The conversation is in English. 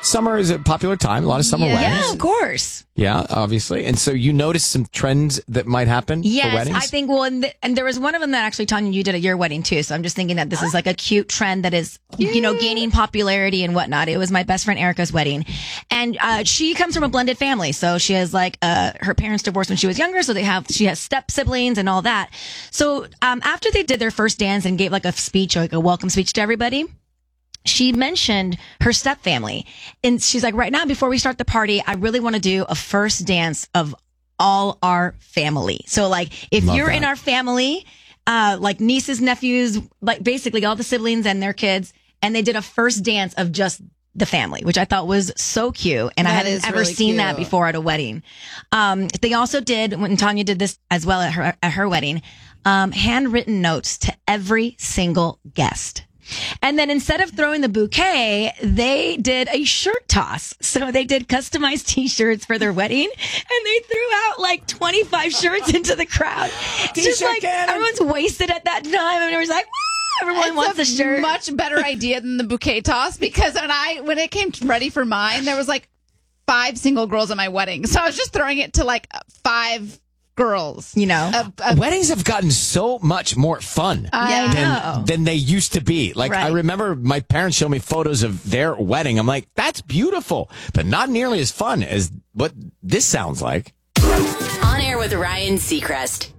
summer is a popular time. A lot of summer weddings. Yeah, of course. Yeah, obviously. And so you noticed some trends that might happen for weddings? I think, and there was one of them that actually, Tanya, you did at your wedding too. So I'm just thinking that this is like a cute trend that is, gaining popularity and whatnot. It was my best friend Erica's wedding. And she comes from a blended family. So she has her parents divorced when she was younger. So she has step siblings and all that. So after they did their first dance and gave like a speech, like a welcome speech to everybody, she mentioned her step family. And she's like, right now, before we start the party, I really want to do a first dance of all our family. So like, if you're in our family, like nieces, nephews, like basically all the siblings and their kids, and they did a first dance of just the family, which I thought was so cute. And I hadn't ever seen that before at a wedding. They also did, when Tanya did this as well at her wedding, handwritten notes to every single guest. And then instead of throwing the bouquet, they did a shirt toss. So they did customized t-shirts for their wedding, and they threw out like 25 shirts into the crowd. Just like everyone's wasted at that time, and everyone's like, woo! Everyone wants a shirt. Much better idea than the bouquet toss, because when it came ready for mine, there was like 5 single girls at my wedding. So I was just throwing it to like 5 girls. Weddings have gotten so much more fun than they used to be. Like, I remember my parents showed me photos of their wedding. I'm like, that's beautiful, but not nearly as fun as what this sounds like. On Air with Ryan Seacrest.